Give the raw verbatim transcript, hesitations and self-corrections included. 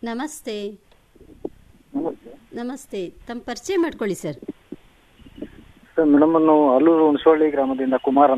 ನಮಸ್ತೆ. ನಮಸ್ತೆ ನಮಸ್ತೆ, ತಮ್ಮ ಪರಿಚಯ ಮಾಡ್ಕೊಳ್ಳಿ ಸರ್. ಸರ್ ಮೇಡಮ್, ನಾವು ಅಲ್ಲೂರು ಹುಣಸೋಳ್ಳಿ ಗ್ರಾಮದಿಂದ ಕುಮಾರ್